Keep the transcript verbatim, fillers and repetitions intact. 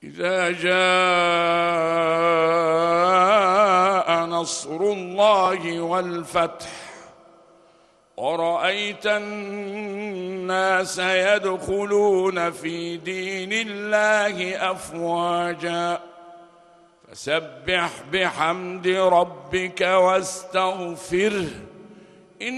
إذا جاء نصر الله والفتح ورأيت الناس يدخلون في دين الله أفواجا فسبح بحمد ربك واستغفره